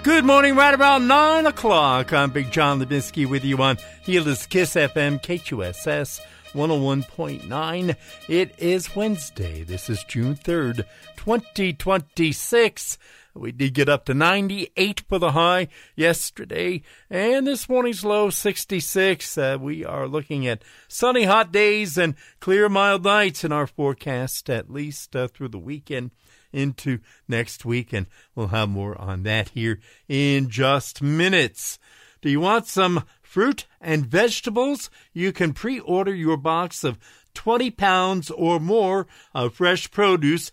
Good morning, right around 9 o'clock. I'm Big John Lebinsky with you on Healers Kiss FM, KQSS 101.9. It is Wednesday. This is June 3rd, 2026. We did get up to 98 for the high yesterday, and this morning's low 66. We are looking at sunny, hot days and clear, mild nights in our forecast, at least through the weekend into next week, and we'll have more on that here in just minutes. Do you want some fruit and vegetables? You can pre-order your box of 20 pounds or more of fresh produce